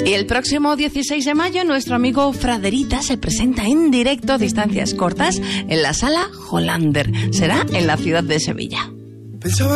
Y el próximo 16 de mayo nuestro amigo Fraderita se presenta en directo a distancias cortas en la Sala Hollander. Será en la ciudad de Sevilla. Pensaba